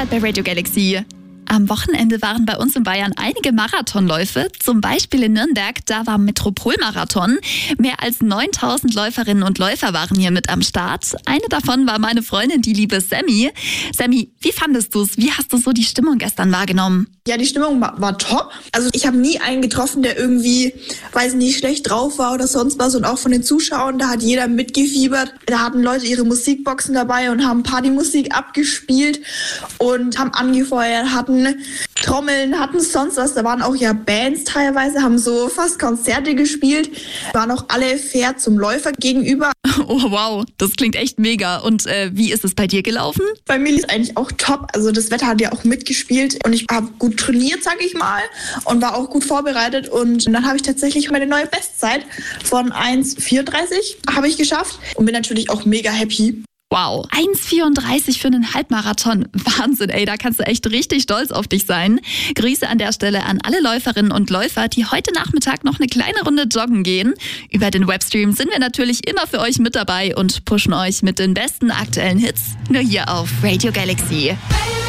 seid bei Radio Galaxy. Am Wochenende waren bei uns in Bayern einige Marathonläufe, zum Beispiel in Nürnberg, da war Metropolmarathon. Mehr als 9000 Läuferinnen und Läufer waren hier mit am Start. Eine davon war meine Freundin, die liebe Sammy. Sammy, wie fandest du es? Wie hast du so die Stimmung gestern wahrgenommen? Ja, die Stimmung war top. Also ich habe nie einen getroffen, der irgendwie, weiß nicht, schlecht drauf war oder sonst was. Und auch von den Zuschauern, da hat jeder mitgefiebert. Da hatten Leute ihre Musikboxen dabei und haben Partymusik abgespielt und haben angefeuert, hatten Trommeln, hatten sonst was. Da waren auch ja Bands teilweise, haben so fast Konzerte gespielt. Waren auch alle fair zum Läufer gegenüber. Oh wow, das klingt echt mega. Und wie ist es bei dir gelaufen? Bei mir ist eigentlich auch top. Also das Wetter hat ja auch mitgespielt und ich habe gut trainiert, sag ich mal, und war auch gut vorbereitet. Und dann habe ich tatsächlich meine neue Bestzeit von 1,34 habe ich geschafft und bin natürlich auch mega happy. Wow, 1,34 für einen Halbmarathon. Wahnsinn, ey, da kannst du echt richtig stolz auf dich sein. Grüße an der Stelle an alle Läuferinnen und Läufer, die heute Nachmittag noch eine kleine Runde joggen gehen. Über den Webstream sind wir natürlich immer für euch mit dabei und pushen euch mit den besten aktuellen Hits. Nur hier auf Radio Galaxy.